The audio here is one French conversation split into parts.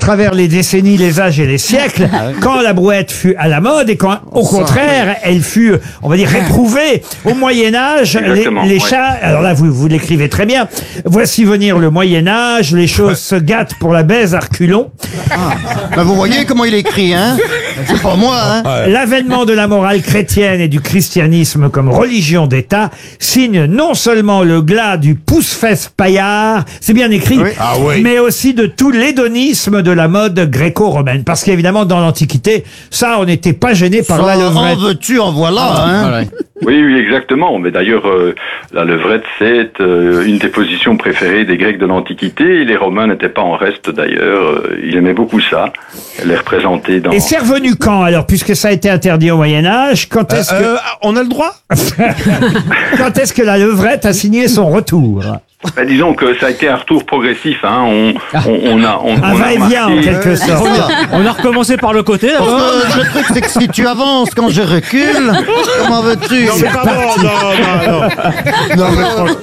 travers les décennies, les âges et les siècles, quand la brouette fut à la mode et quand, au contraire, elle fut, on va dire, réprouvée. Au Moyen-Âge, les chats, alors là, vous l'écrivez très bien, voici venir le Moyen-Âge, les choses se gâtent pour la baise à reculons. Bah vous voyez comment il écrit, hein? C'est pas moi, hein? L'avènement de la morale chrétienne et du christianisme comme religion d'État signe non seulement le glas du pouce-fesse paillard, c'est bien écrit, mais aussi de tout l'hédonisme de la mode gréco-romaine. Parce qu'évidemment, dans l'Antiquité, ça, on n'était pas gêné par la levrette. En veux-tu, en voilà, hein? Oui, exactement. Mais d'ailleurs, la levrette, c'est une des positions préférées des Grecs de l'Antiquité. Les Romains n'étaient pas en reste, d'ailleurs. Ils aimaient beaucoup ça. Elle est représentée dans... Et c'est revenu quand, alors, puisque ça a été interdit au Moyen-Âge? Quand est-ce que... on a le droit? Quand est-ce que la levrette a signé son retour? Ben, disons que ça a été un retour progressif. Hein. On un va-et-vient, en quelque sorte. On a recommencé par le côté, d'abord. Le truc, c'est que si tu avances quand je recule, comment veux-tu? Non, mais non,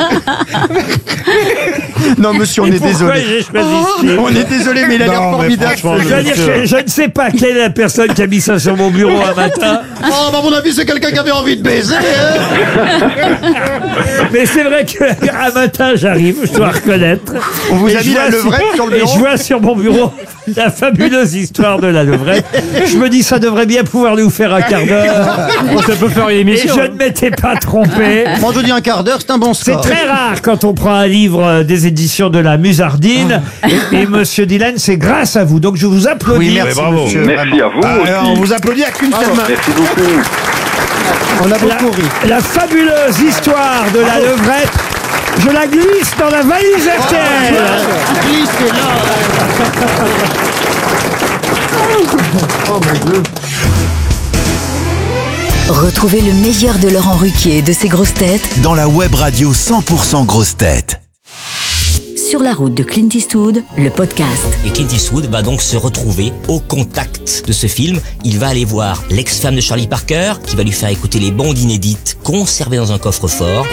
non, monsieur, on est désolé. J'ai choisi On est désolé, mais il a l'air formidable. je ne sais pas quelle est la personne qui a mis ça sur mon bureau un matin. Oh, bah, à mon avis, c'est quelqu'un qui avait envie de baiser, hein? Mais c'est vrai qu'un matin, j'arrive, je dois reconnaître. On vous a mis la levrette sur le Et bureau? je vois sur mon bureau la fabuleuse histoire de la levrette. Je me dis, ça devrait bien pouvoir nous faire un quart d'heure. Ça peut faire une Et émission. je ne m'étais pas trompé. Moi, je dis un quart d'heure, c'est un bon C'est score. très rare quand on prend un livre des éditions de la Musardine. Et Monsieur Dylan, c'est grâce à vous. Donc je vous applaudis. Oui, merci, bravo. monsieur. Merci à vous aussi. On vous applaudit à qu'une seule main. Merci beaucoup. On a beaucoup ri. La fabuleuse histoire de la levrette. Je la glisse dans la valise RTL. Oh mon Dieu. Retrouvez le meilleur de Laurent Ruquier et de ses grosses têtes dans la web radio 100% grosses têtes. Sur la route de Clint Eastwood, le podcast. Et Clint Eastwood va donc se retrouver au contact de ce film. Il va aller voir l'ex-femme de Charlie Parker, qui va lui faire écouter les bandes inédites conservées dans un coffre-fort.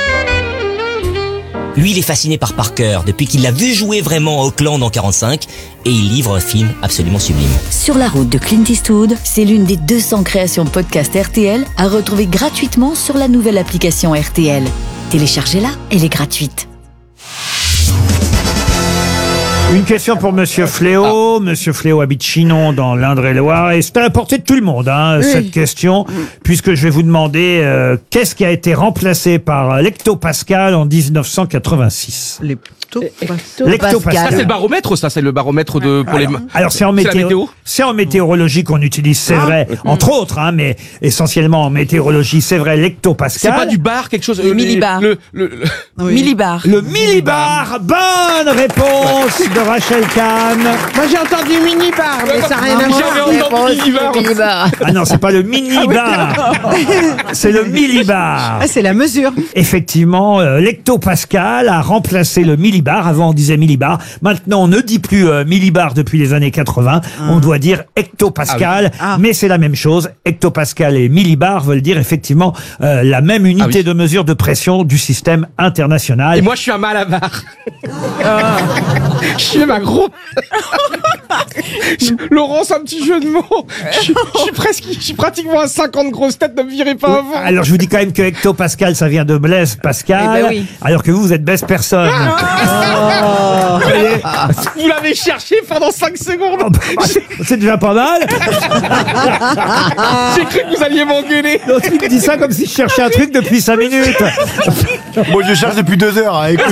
Lui, il est fasciné par Parker depuis qu'il l'a vu jouer vraiment à Auckland en 45 et il livre un film absolument sublime. Sur la route de Clint Eastwood, c'est l'une des 200 créations podcast RTL à retrouver gratuitement sur la nouvelle application RTL. Téléchargez-la, elle est gratuite. Une question pour Monsieur Fléau. Monsieur Fléau habite Chinon dans l'Indre-et-Loire et c'est à la portée de tout le monde, hein, cette question, puisque je vais vous demander qu'est-ce qui a été remplacé par l'hectopascal en 1986. L'hectopascal. Ça, c'est le baromètre, ça, c'est le baromètre de pour Alors c'est en c'est la météo. C'est en météorologie qu'on utilise, c'est vrai, entre autres, hein, mais essentiellement en météorologie, c'est vrai, l'hectopascal. C'est pas du bar, quelque chose. Le millibar. Millibar. Le millibar. Bonne réponse de Rachel Kahn. Moi j'ai entendu minibar, mais ça n'a rien à J'avais entendu millibar. Ah non, c'est pas le mini-bar. C'est le millibar. Ah, c'est la mesure. Effectivement, l'hectopascal a remplacé le millibar. Avant, on disait millibar. Maintenant, on ne dit plus millibar depuis les années 80. On doit dire hectopascal. Mais c'est la même chose. Hectopascal et millibar veulent dire effectivement la même unité de mesure de pression du système international. Et moi, je suis un malabar. Je suis un gros. Laurent, c'est un petit jeu de mots. Je suis pratiquement à 50 grosses têtes, ne me virez pas avant. Alors, je vous dis quand même que hectopascal, ça vient de Blaise Pascal. Eh ben oui. Alors que vous êtes Blaise personne. Vous l'avez cherché pendant 5 secondes. C'est déjà pas mal. J'ai cru que vous alliez m'engueuler. L'autre, il me dit ça comme si je cherchais un truc depuis 5 minutes. Moi, je cherche depuis 2 heures. Hein, écoute.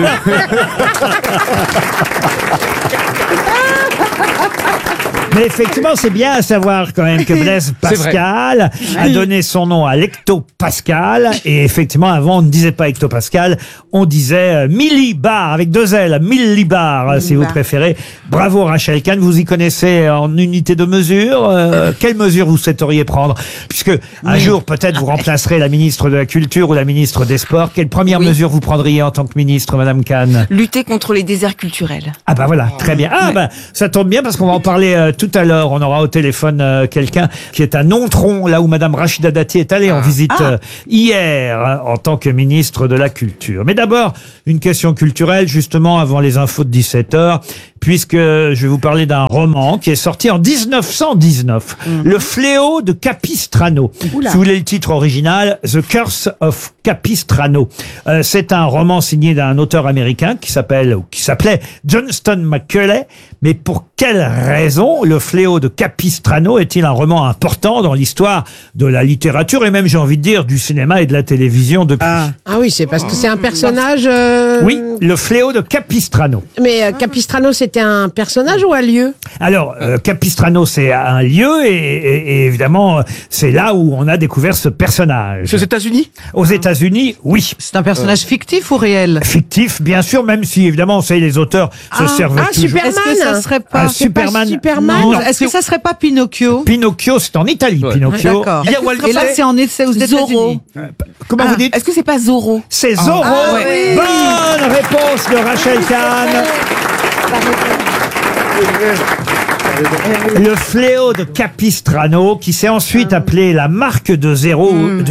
Mais effectivement, c'est bien à savoir quand même que Blaise Pascal a donné son nom à l'hectopascal. Et effectivement, avant, on ne disait pas hectopascal, on disait millibar, avec 2 L, millibar, si vous préférez. Bravo Rachel Kahn, vous y connaissez en unité de mesure. Quelle mesure vous souhaiteriez prendre? Puisque un jour, peut-être, vous remplacerez la ministre de la Culture ou la ministre des Sports. Quelle première mesure vous prendriez en tant que ministre, Madame Kahn? Lutter contre les déserts culturels. Ah bah voilà, très bien. Ah bah, ça tombe bien parce qu'on va en parler tout tout à l'heure, on aura au téléphone quelqu'un qui est à Nontron, là où Madame Rachida Dati est allée en visite hier en tant que ministre de la Culture. Mais d'abord, une question culturelle, justement, avant les infos de 17h, puisque je vais vous parler d'un roman qui est sorti en 1919, Le Fléau de Capistrano. Si vous voulez le titre original, The Curse of Capistrano. C'est un roman signé d'un auteur américain qui s'appelait Johnston McCulley. Mais pour quelle raison Le Fléau de Capistrano est-il un roman important dans l'histoire de la littérature et même, j'ai envie de dire, du cinéma et de la télévision depuis? Ah oui, c'est parce que c'est un personnage... Oui, Le Fléau de Capistrano. Mais Capistrano, c'était un personnage ou un lieu? Alors, Capistrano, c'est un lieu et évidemment, c'est là où on a découvert ce personnage. Aux États-Unis? Aux États-Unis, oui. C'est un personnage fictif ou réel? Fictif, bien sûr, même si évidemment, on sait, les auteurs se servent toujours. Superman. Est-ce que ça serait pas Superman? Superman. Non. Est-ce que ça serait pas Pinocchio? Pinocchio, c'est en Italie, Pinocchio. D'accord. Il y a Walt Et là, c'est en essai aux États-Unis. Comment vous dites? Est-ce que c'est pas Zorro? C'est Zorro. oui. Bonne réponse de Rachel Kahn. Le Fléau de Capistrano, qui s'est ensuite appelé la marque de Zorro,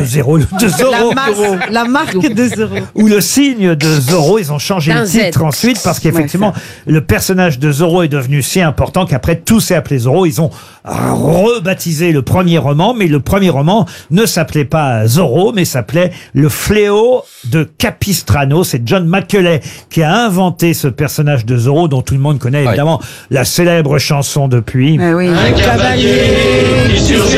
La marque de Zorro. ou le signe de Zorro. Ils ont changé le titre ensuite parce qu'effectivement, le personnage de Zorro est devenu si important qu'après tout s'est appelé Zorro. Ils ont rebaptisé le premier roman, mais le premier roman ne s'appelait pas Zorro, mais s'appelait Le Fléau de Capistrano. C'est John McCulley qui a inventé ce personnage de Zorro, dont tout le monde connaît évidemment la célèbre chanson depuis. Oui.